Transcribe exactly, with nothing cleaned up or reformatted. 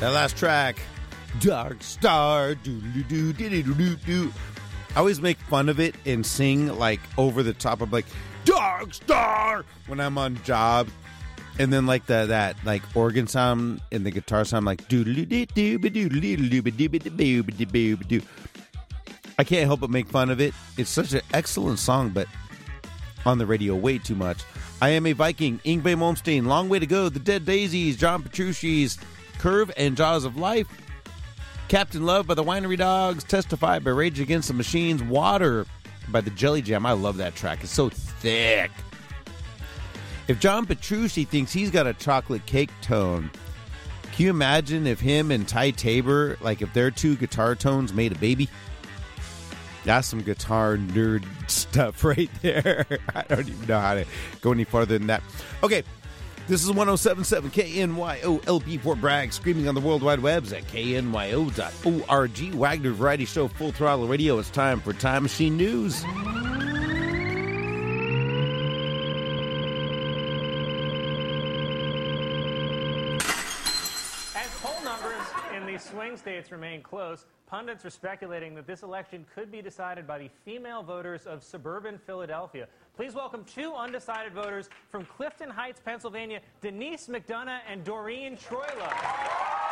That last track, Dark Star. Doo doo doo doo doo doo doo. I always make fun of it and sing like over the top of like Dark Star when I'm on job, and then like the that like organ sound and the guitar sound like doo doo doo doo doo doo doo doo doo doo. I can't help but make fun of it. It's such an excellent song, but on the radio way too much. I Am a Viking, Yngwie Malmsteen, Long Way to Go, The Dead Daisies, John Petrucci's Curve and Jaws of Life, Captain Love by the Winery Dogs, Testify by Rage Against the Machines, Water by the Jelly Jam. I love that track. It's so thick. If John Petrucci thinks he's got a chocolate cake tone, can you imagine if him and Ty Tabor, like if their two guitar tones made a baby? That's some guitar nerd stuff right there. I don't even know how to go any farther than that. Okay, this is one oh seven point seven K N Y O L P Fort Bragg, screaming on the World Wide Webs at K N Y O dot org. Wagner Variety Show, Full Throttle Radio. It's time for Time Machine News. As poll numbers in the swing states remain close, pundits are speculating that this election could be decided by the female voters of suburban Philadelphia. Please welcome two undecided voters from Clifton Heights, Pennsylvania, Denise McDonough and Doreen Troilo.